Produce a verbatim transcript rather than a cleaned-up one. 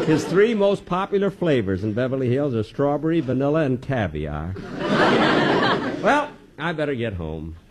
His three most popular flavors in Beverly Hills are strawberry, vanilla, and caviar. Well, I better get home.